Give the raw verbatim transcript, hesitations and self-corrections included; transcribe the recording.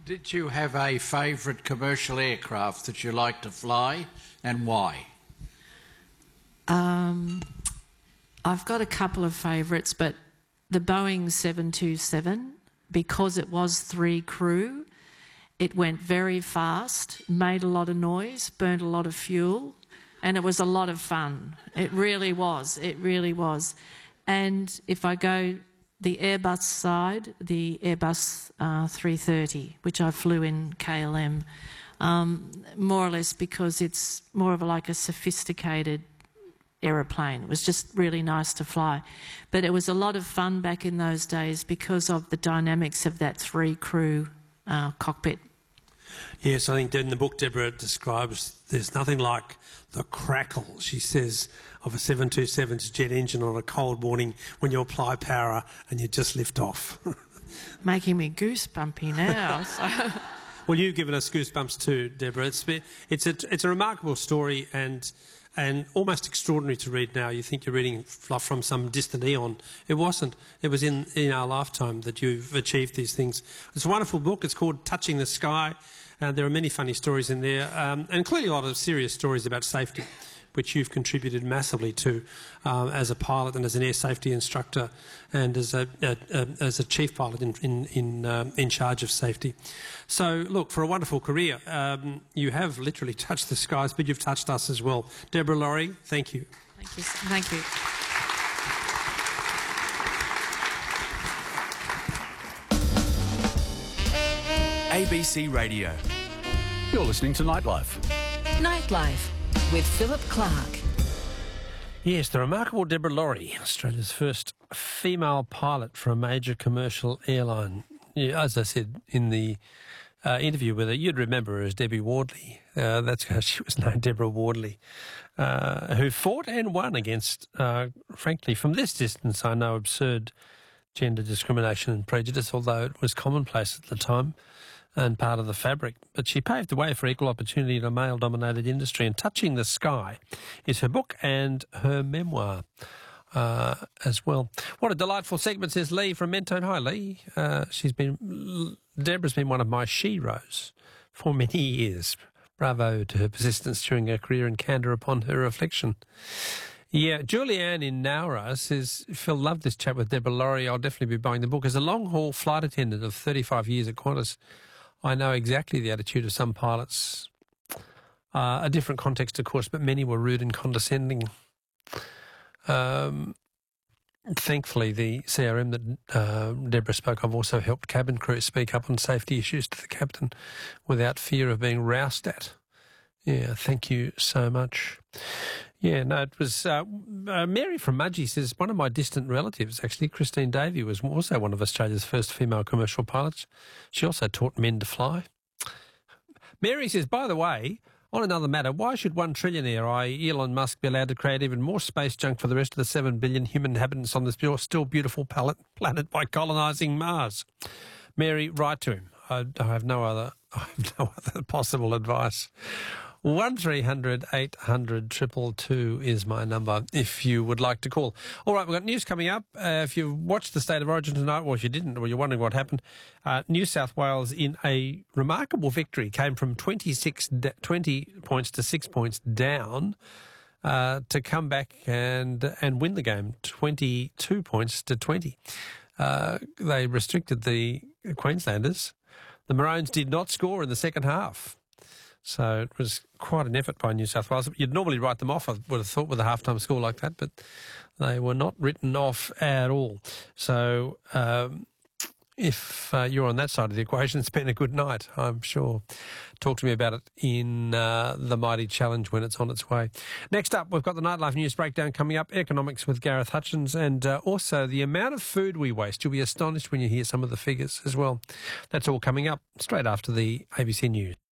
Did you have a favourite commercial aircraft that you like to fly, and why? Um, I've got a couple of favourites, but the Boeing seven two seven, because it was three crew, it went very fast, made a lot of noise, burnt a lot of fuel, and it was a lot of fun. It really was. It really was. And if I go the Airbus side, the Airbus uh, three thirty, which I flew in K L M, um, more or less because it's more of a, like a sophisticated aeroplane. It was just really nice to fly. But it was a lot of fun back in those days because of the dynamics of that three crew uh, cockpit. Yes, I think in the book Deborah describes there's nothing like the crackle, she says, of a seven two seven's jet engine on a cold morning when you apply power and you just lift off. Making me goosebumpy now. So. Well, you've given us goosebumps too, Deborah. It's, it's, a, it's a remarkable story and and almost extraordinary to read now. You think you're reading from some distant eon. It wasn't. It was in, in our lifetime that you've achieved these things. It's a wonderful book. It's called Touching the Sky. Uh, there are many funny stories in there, um, and clearly a lot of serious stories about safety, which you've contributed massively to um, as a pilot and as an air safety instructor and as a, a, a, as a chief pilot in, in, in, um, in charge of safety. So, look, for a wonderful career, um, you have literally touched the skies, but you've touched us as well. Deborah Laurie, thank you. Thank you. Thank you. A B C Radio. You're listening to Nightlife. Nightlife with Philip Clark. Yes, the remarkable Deborah Laurie, Australia's first female pilot for a major commercial airline. Yeah, as I said in the uh, interview with her, you'd remember her as Debbie Wardley. Uh, that's how she was known, Deborah Wardley, uh, who fought and won against, uh, frankly, from this distance, I know, absurd gender discrimination and prejudice, although it was commonplace at the time and part of the fabric. But she paved the way for equal opportunity in a male-dominated industry, and Touching the Sky is her book and her memoir uh, as well. What a delightful segment, says Lee from Mentone. Hi, Lee. Uh, she's been, Deborah's been one of my sheroes for many years. Bravo to her persistence during her career and candour upon her reflection. Yeah, Julianne in Nowra says, Phil, love this chat with Deborah Laurie. I'll definitely be buying the book. As a long-haul flight attendant of thirty-five years at Qantas, I know exactly the attitude of some pilots. Uh, a different context, of course, but many were rude and condescending. Um, thankfully, the C R M that uh, Deborah spoke of also helped cabin crew speak up on safety issues to the captain without fear of being roused at. Yeah, thank you so much. Yeah, no, it was uh, uh, Mary from Mudgee says, one of my distant relatives, actually, Christine Davey, was also one of Australia's first female commercial pilots. She also taught men to fly. Mary says, by the way, on another matter, why should one trillionaire, that is. Elon Musk, be allowed to create even more space junk for the rest of the seven billion human inhabitants on this still beautiful planet by colonising Mars? Mary, write to him. I, I have no other, I have no other possible advice. one three hundred eight hundred two two two is my number if you would like to call. All right, we've got news coming up. Uh, if you watched the State of Origin tonight, or if you didn't, or you're wondering what happened, uh, New South Wales, in a remarkable victory, came from twenty-six, twenty points to six points down uh, to come back and and win the game, twenty-two points to twenty. Uh, they restricted the Queenslanders. The Maroons did not score in the second half. So it was quite an effort by New South Wales. You'd normally write them off, I would have thought, with a halftime score like that, but they were not written off at all. So um, if uh, you're on that side of the equation, it's been a good night, I'm sure. Talk to me about it in uh, the Mighty Challenge when it's on its way. Next up, we've got the Nightlife News Breakdown coming up, economics with Gareth Hutchins, and uh, also the amount of food we waste. You'll be astonished when you hear some of the figures as well. That's all coming up straight after the A B C News.